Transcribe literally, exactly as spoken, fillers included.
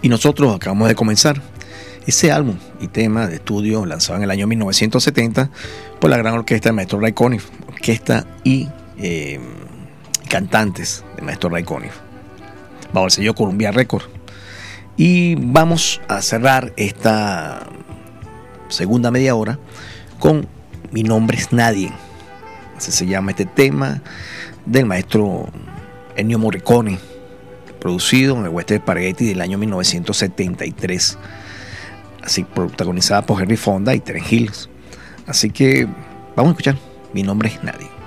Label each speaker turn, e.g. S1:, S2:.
S1: Y nosotros acabamos de comenzar ese álbum y tema de estudio lanzado en el año mil novecientos setenta por la gran orquesta del maestro Ray Conniff, orquesta y eh, cantantes del maestro Ray Conniff, bajo el sello Columbia Records. Y vamos a cerrar esta segunda media hora con Mi nombre es Nadie. Así se llama este tema del maestro Ennio Morricone, producido en el Western Spaghetti del año mil novecientos setenta y tres, así protagonizada por Henry Fonda y Terence Hill. Así que vamos a escuchar Mi nombre es Nadie.